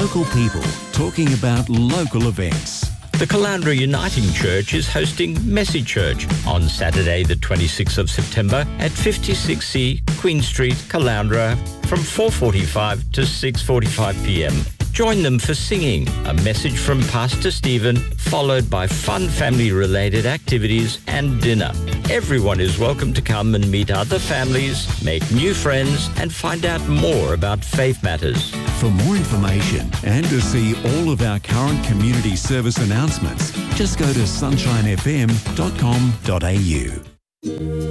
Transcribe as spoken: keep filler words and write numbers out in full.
local people talking about local events. The Caloundra Uniting Church is hosting Messy Church on Saturday the twenty-sixth of September at fifty-six C Queen Street, Caloundra from four forty-five to six forty-five p m. Join them for singing, a message from Pastor Stephen, followed by fun family-related activities and dinner. Everyone is welcome to come and meet other families, make new friends, and find out more about faith matters. For more information and to see all of our current community service announcements, just go to sunshine f m dot com dot a u.